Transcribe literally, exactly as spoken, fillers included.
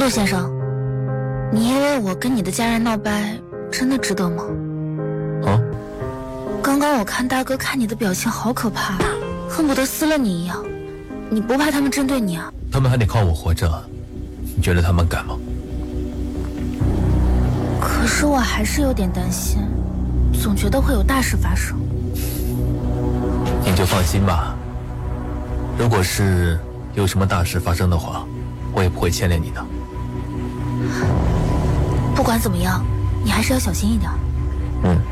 陆先生，你因为我跟你的家人闹掰，真的值得吗？ 啊？ 刚刚我看大哥看你的表情好可怕，恨不得撕了你一样。你不怕他们针对你啊？ 他们还得靠我活着，你觉得他们敢吗？ 可是我还是有点担心，总觉得会有大事发生。 你就放心吧，如果是有什么大事发生的话，我也不会牵连你的。 不管怎么样，你还是要小心一点。 嗯。